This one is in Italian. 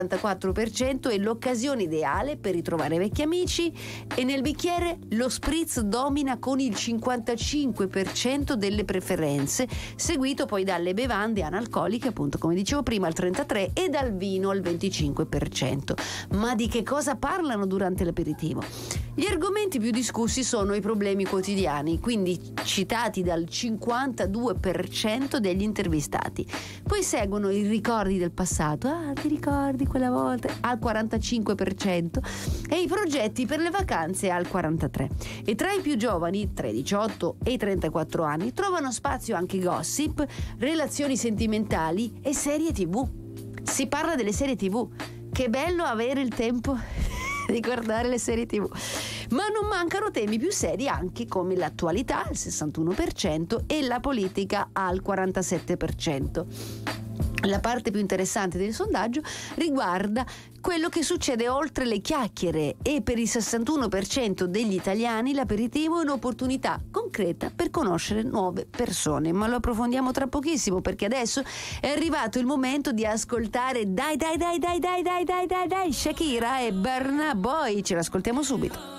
44% è l'occasione ideale per ritrovare vecchi amici, e nel bicchiere lo spritz domina con il 55% delle preferenze, seguito poi dalle bevande analcoliche, appunto come dicevo prima, al 33%, e dal vino al 25%. Ma di che cosa parlano durante l'aperitivo? Gli argomenti più discussi sono i problemi quotidiani, quindi citati dal 52% degli intervistati. Poi seguono i ricordi del passato, ti ricordi quella volta, al 45%, e i progetti per le vacanze al 43%. E tra i più giovani, tra i 18 e i 34 anni, trovano spazio anche gossip, relazioni sentimentali e serie TV. Si parla delle serie TV. Che bello avere il tempo di guardare le serie TV. Ma non mancano temi più seri anche come l'attualità al 61% e la politica al 47%. La parte più interessante del sondaggio riguarda quello che succede oltre le chiacchiere, e per il 61% degli italiani l'aperitivo è un'opportunità concreta per conoscere nuove persone. Ma lo approfondiamo tra pochissimo, perché adesso è arrivato il momento di ascoltare dai Shakira e Burna Boy. Ce l'ascoltiamo subito.